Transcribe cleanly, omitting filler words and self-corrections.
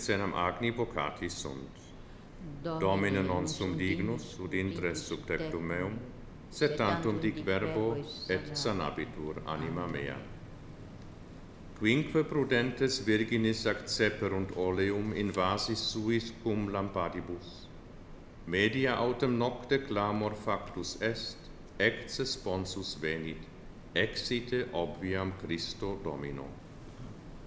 senam agni vocati sunt. Domine non sum dignus, ud intres sub tectum meum, sed tantum dic verbo, et sanabitur anima mea. Quinque prudentes virginis acceperunt oleum in vasis suis cum lampadibus. Media autem nocte clamor factus est, ecce sponsus venit, exite obviam Christo Domino.